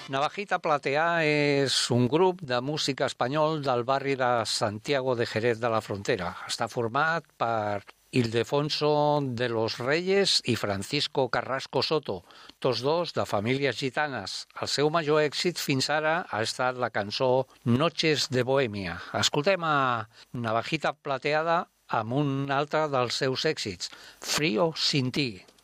Navajita Platea és un grup de música espanyol del barri de Santiago de Jerez de la Frontera. Està format per Ildefonso de los Reyes i Francisco Carrasco Soto, tots dos de famílies gitanes. El seu major èxit fins ara ha estat la cançó Noches de Bohemia. Escoltem a Navajita Plateada amb un altre dels seus èxits, Frío sin ti.